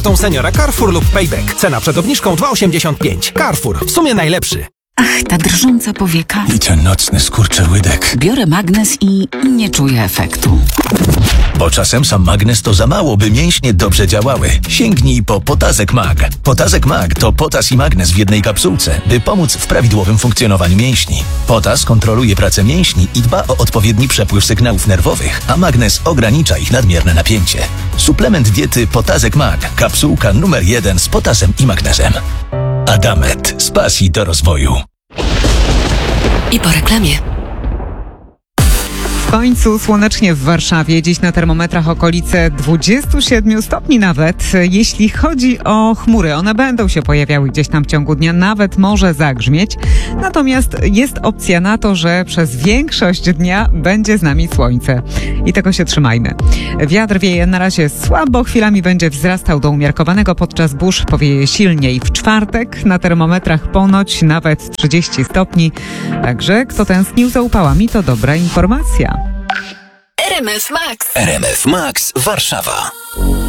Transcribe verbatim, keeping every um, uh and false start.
Tą seniora Carrefour lub Payback. Cena przed obniżką dwa osiemdziesiąt pięć. Carrefour. W sumie najlepszy. Ach, ta drżąca powieka. I ten nocny skurczyłydek. Biorę magnes i nie czuję efektu. Bo czasem sam magnes to za mało, by mięśnie dobrze działały. Sięgnij po Potazek Mag. Potazek Mag to potas i magnes w jednej kapsułce, by pomóc w prawidłowym funkcjonowaniu mięśni. Potas kontroluje pracę mięśni i dba o odpowiedni przepływ sygnałów nerwowych, a magnes ogranicza ich nadmierne napięcie. Suplement diety Potazek Mag. Kapsułka numer jeden z potasem i magnesem. Adamet. Z pasji do rozwoju. I po reklamie. W końcu słonecznie w Warszawie, dziś na termometrach okolice dwadzieścia siedem stopni nawet. Jeśli chodzi o chmury, one będą się pojawiały gdzieś tam w ciągu dnia, nawet może zagrzmieć. Natomiast jest opcja na to, że przez większość dnia będzie z nami słońce. I tego się trzymajmy. Wiatr wieje na razie słabo, chwilami będzie wzrastał do umiarkowanego, podczas burz powieje silniej. W czwartek na termometrach ponoć nawet trzydzieści stopni. Także kto tęsknił za upałami, to dobra informacja. R M F Max. R M F Max Warszawa.